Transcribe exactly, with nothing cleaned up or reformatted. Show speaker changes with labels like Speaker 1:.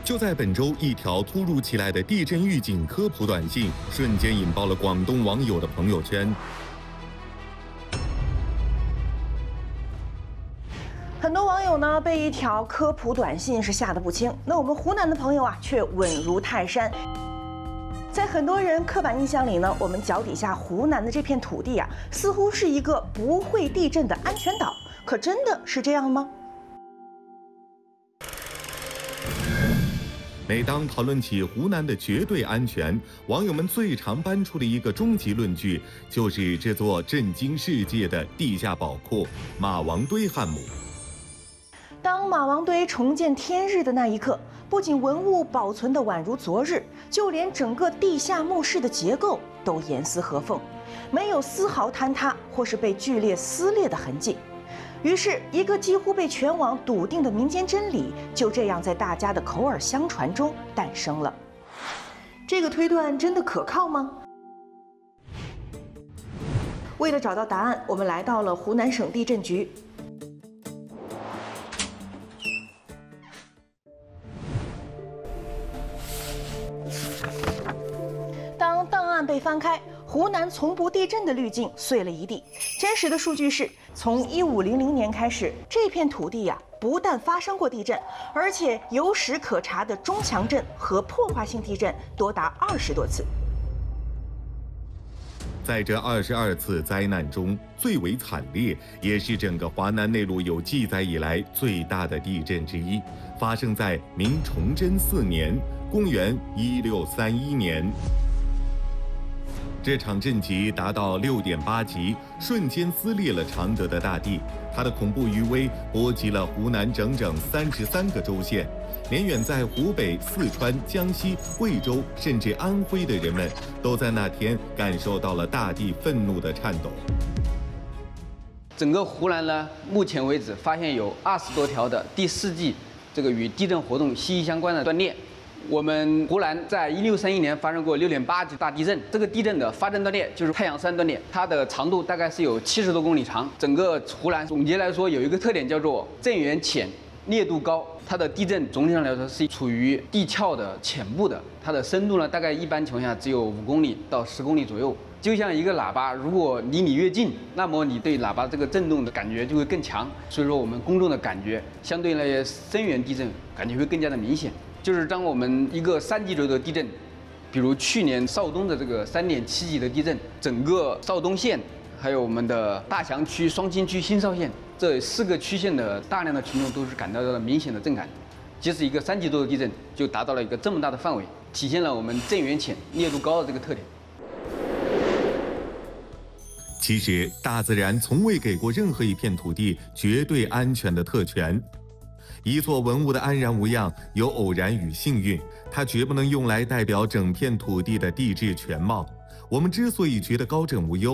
Speaker 1: 就在本周，一条突如其来的地震预警科普短信瞬间引爆了广东网友的朋友圈。
Speaker 2: 很多网友呢被一条科普短信是吓得不轻，那我们湖南的朋友啊却稳如泰山。在很多人刻板印象里呢，我们脚底下湖南的这片土地啊，似乎是一个不会地震的安全岛，可真的是这样吗？
Speaker 1: 每当讨论起湖南的绝对安全，网友们最常搬出的一个终极论据，就是这座震惊世界的地下宝库——马王堆汉墓。
Speaker 2: 当马王堆重见天日的那一刻，不仅文物保存得宛如昨日，就连整个地下墓室的结构都严丝合缝，没有丝毫坍塌或是被剧烈撕裂的痕迹。于是，一个几乎被全网笃定的民间真理，就这样在大家的口耳相传中诞生了。这个推断真的可靠吗？为了找到答案，我们来到了湖南省地震局。当档案被翻开，湖南从不地震的滤镜碎了一地。真实的数据是，从一五零零年开始，这片土地呀、啊，不但发生过地震，而且有史可查的中强震和破坏性地震多达二十多次。
Speaker 1: 在这二十二次灾难中，最为惨烈，也是整个华南内陆有记载以来最大的地震之一，发生在明崇祯四年，公元一六三一年。这场震级达到六点八级，瞬间撕裂了常德的大地。它的恐怖余威波及了湖南整整三十三个州县，连远在湖北、四川、江西、贵州甚至安徽的人们，都在那天感受到了大地愤怒的颤抖。
Speaker 3: 整个湖南呢，目前为止发现有二十多条的第四纪这个与地震活动息息相关的断裂。我们湖南在一六三一年发生过六点八级大地震，这个地震的发震断裂就是太阳山断裂，它的长度大概是有七十多公里长。整个湖南总结来说有一个特点叫做震源浅、烈度高，它的地震总体上来说是处于地壳的浅部的，它的深度呢大概一般情况下只有五公里到十公里左右。就像一个喇叭，如果离你越近，那么你对喇叭这个震动的感觉就会更强。所以说我们公众的感觉相对那些深源地震感觉会更加的明显。就是当我们一个三级左右的地震，比如去年邵东的这个三点七级的地震，整个邵东县，还有我们的大祥区、双清区、新邵县这四个区县的大量的群众都是感到了明显的震感。即使一个三级多的地震，就达到了一个这么大的范围，体现了我们震源浅、烈度高的这个特点。
Speaker 1: 其实，大自然从未给过任何一片土地绝对安全的特权。一座文物的安然无恙有偶然与幸运，它绝不能用来代表整片土地的地质全貌。我们之所以觉得高枕无忧，